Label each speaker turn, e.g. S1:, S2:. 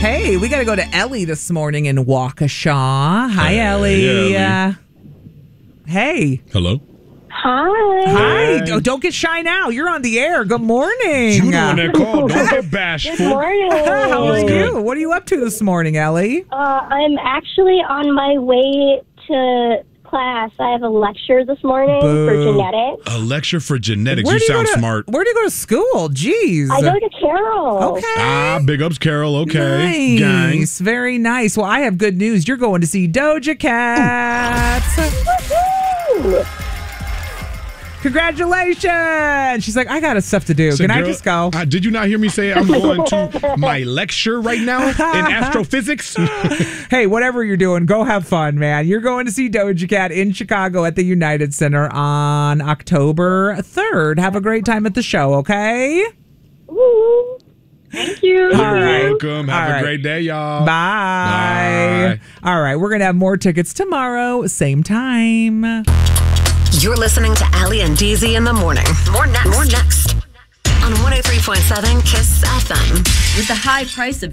S1: Hey, we got to go to Ellie this morning in Waukesha. Hi, Ellie. Hey.
S2: Hello.
S3: Hi.
S1: Hi. Oh, don't get shy now. You're on the air. Good morning.
S2: You the one that called. Don't get bashful.
S3: Good morning.
S1: How are you? What are you up to this morning, Ellie?
S3: I'm actually on my way to class. I have a lecture this morning for genetics.
S2: A lecture for genetics.
S1: Where
S2: You
S1: do you
S2: sound
S1: go to-
S2: smart.
S1: Where do you go to school? Jeez.
S3: I go to Carroll.
S1: Okay.
S2: Big ups, Carol. Okay. Gang.
S1: Nice. Very nice. Well, I have good news. You're going to see Doja Cat.
S3: Woohoo!
S1: Congratulations. She's like, I got stuff to do.
S2: So,
S1: Can I
S2: girl,
S1: just go?
S2: Did you not hear me say I'm going to my lecture right now in astrophysics?
S1: Hey, whatever you're doing, go have fun, man. You're going to see Doja Cat in Chicago at the United Center on October 3rd. Have a great time at the show, okay?
S3: Woo. Thank you.
S1: All right.
S2: Welcome. Have a great day, y'all.
S1: Bye. All right, we're going to have more tickets tomorrow, same time.
S4: You're listening to Allie and DZ in the morning. More next. On 103.7 KISS FM.
S5: With the high price of